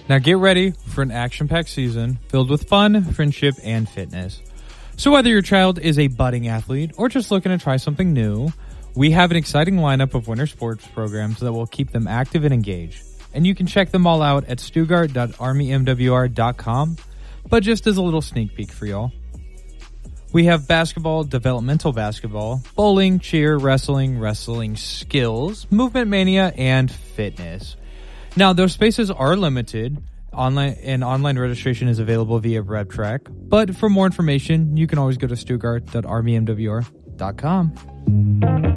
Now get ready for an action-packed season filled with fun, friendship, and fitness. So whether your child is a budding athlete or just looking to try something new, we have an exciting lineup of winter sports programs that will keep them active and engaged. And you can check them all out at stugart.armymwr.com. But just as a little sneak peek for y'all, we have basketball, developmental basketball, bowling, cheer, wrestling skills, movement mania, and fitness. Now, those spaces are limited. Online registration is available via RepTrack. But for more information, you can always go to stugart.armymwr.com.